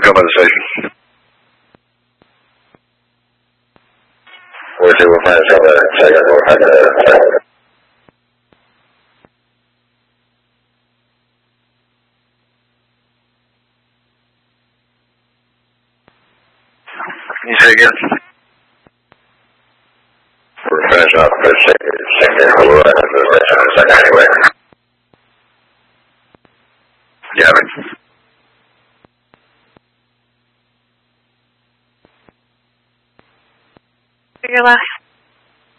come by the station. We'll find us on the second floor. Can you say again? We're finishing off the second floor. Second anyway. Yeah. Your last